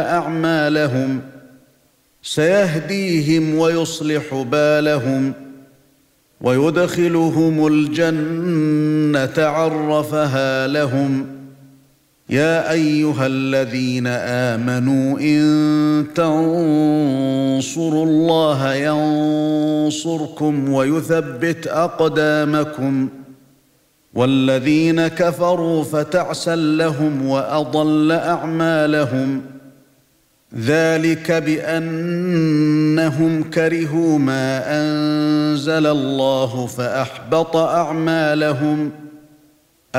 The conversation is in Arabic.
أعمالهم سيهديهم ويصلح بالهم ويدخلهم الجنة عرفها لهم. يا أيها الذين آمنوا إن تنصروا الله ينصركم ويثبت أقدامكم والذين كفروا فتعسا لهم وأضل أعمالهم. ذلك بأنهم كرهوا ما أنزل الله فأحبط أعمالهم